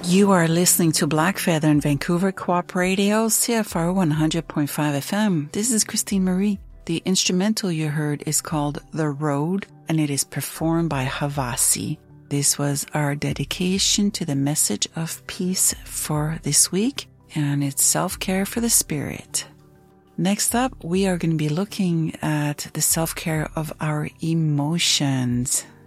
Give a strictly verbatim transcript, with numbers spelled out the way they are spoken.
You are listening to Black Feather in Vancouver Co-op Radio, C F R one hundred point five F M. This is Christine Marie. The instrumental you heard is called The Road, and it is performed by Havasi. This was our dedication to the message of peace for this week, and it's self-care for the spirit. Next up, we are going to be looking at the self-care of our emotions.